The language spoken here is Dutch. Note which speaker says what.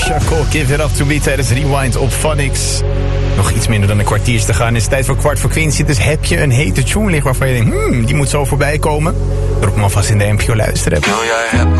Speaker 1: Doja Cat, Give It Up To Me tijdens Rewind op Phonics. Nog iets minder dan een kwartier te gaan. Het is tijd voor kwart voor Quincy. Dus heb je een hete tune liggen waarvan je denkt, die moet zo voorbij komen? Drop hem alvast in de NPO luisteren.